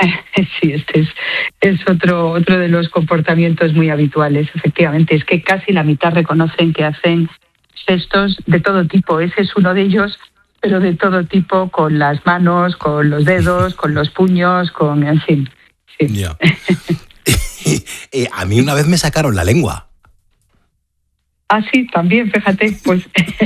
Sí, es otro de los comportamientos muy habituales, efectivamente. Es que casi la mitad reconocen que hacen gestos de todo tipo. Ese es uno de ellos, pero de todo tipo, con las manos, con los dedos, con los puños, en fin. Sí. Ya. A mí una vez me sacaron la lengua. Ah, sí, también, fíjate, pues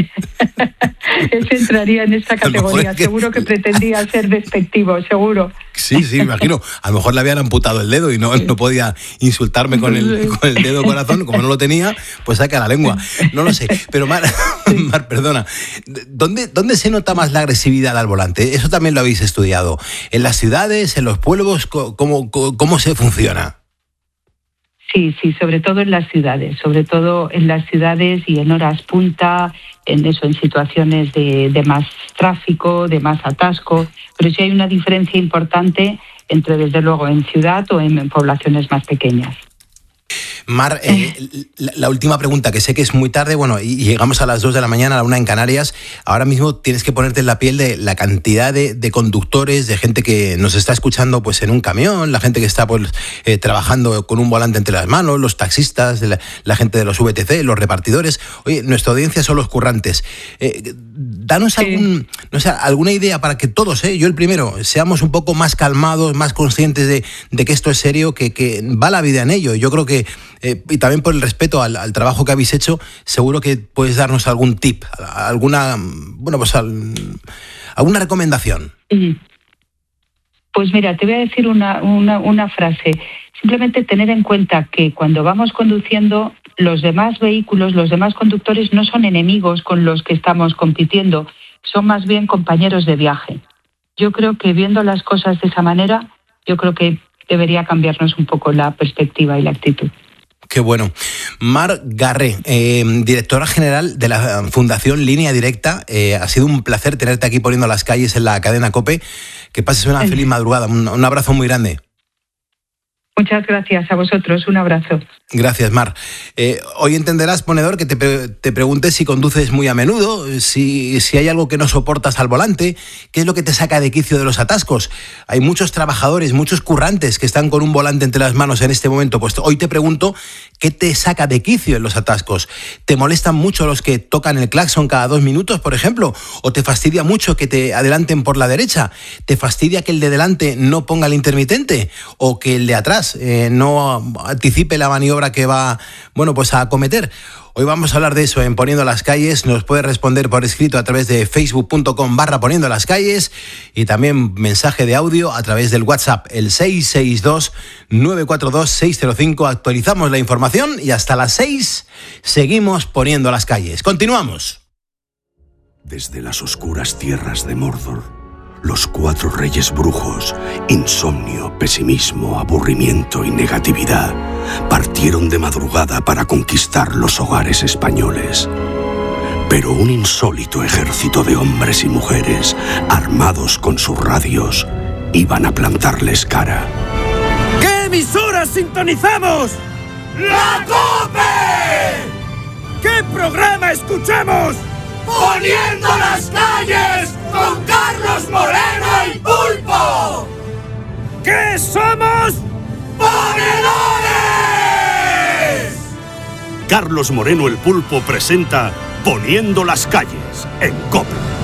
ese entraría en esta categoría. Seguro que pretendía ser despectivo, seguro. Sí, me imagino. A lo mejor le habían amputado el dedo y no podía insultarme con el dedo corazón, como no lo tenía, pues saca la lengua. No lo sé. Pero Mar, perdona, ¿dónde se nota más la agresividad al volante? Eso también lo habéis estudiado. ¿En las ciudades, en los pueblos? ¿Cómo se funciona? Sí, sobre todo en las ciudades, y en horas punta, en situaciones de más tráfico, de más atasco, pero sí hay una diferencia importante entre, desde luego, en ciudad o en poblaciones más pequeñas. Mar, la última pregunta, que sé que es muy tarde, bueno, y llegamos a las 2 de la mañana, a la 1 en Canarias. Ahora mismo tienes que ponerte en la piel de la cantidad de conductores, de gente que nos está escuchando pues en un camión, la gente que está pues trabajando con un volante entre las manos, los taxistas, la gente de los VTC, los repartidores. Oye, nuestra audiencia son los currantes. Danos alguna idea para que todos, yo el primero, seamos un poco más calmados, más conscientes de que esto es serio, que va la vida en ello. Yo creo que y también por el respeto al trabajo que habéis hecho, seguro que puedes darnos algún tip, alguna recomendación. Pues mira, te voy a decir una frase. Simplemente tener en cuenta que cuando vamos conduciendo, los demás vehículos, los demás conductores no son enemigos con los que estamos compitiendo, son más bien compañeros de viaje. Yo creo que viendo las cosas de esa manera, yo creo que debería cambiarnos un poco la perspectiva y la actitud. Qué bueno. Mar Garré, directora general de la Fundación Línea Directa. Ha sido un placer tenerte aquí poniendo las calles en la cadena COPE. Que pases una feliz madrugada. Un abrazo muy grande. Muchas gracias a vosotros, un abrazo. Gracias, Mar. Hoy entenderás, ponedor, que te preguntes si conduces muy a menudo, si hay algo que no soportas al volante, qué es lo que te saca de quicio de los atascos. Hay muchos trabajadores, muchos currantes que están con un volante entre las manos en este momento. Pues hoy te pregunto, ¿qué te saca de quicio en los atascos? ¿Te molestan mucho los que tocan el claxon cada 2 minutos, por ejemplo? ¿O te fastidia mucho que te adelanten por la derecha? ¿Te fastidia que el de delante no ponga el intermitente? ¿O que el de atrás no anticipe la maniobra que va, pues a acometer? Hoy vamos a hablar de eso en Poniendo las Calles. Nos puedes responder por escrito a través de facebook.com/Poniendo las Calles y también mensaje de audio a través del WhatsApp, el 662-942-605. Actualizamos la información y hasta las 6 seguimos Poniendo las Calles. Continuamos. Desde las oscuras tierras de Mordor, los 4 reyes brujos, insomnio, pesimismo, aburrimiento y negatividad, partieron de madrugada para conquistar los hogares españoles. Pero un insólito ejército de hombres y mujeres, armados con sus radios, iban a plantarles cara. ¿Qué emisora sintonizamos? ¡La COPE! ¿Qué programa escuchamos? ¡Poniendo las Calles con Carlos Moreno el Pulpo! ¿Qué somos? ¡Ponedores! Carlos Moreno el Pulpo presenta Poniendo las Calles en COPE.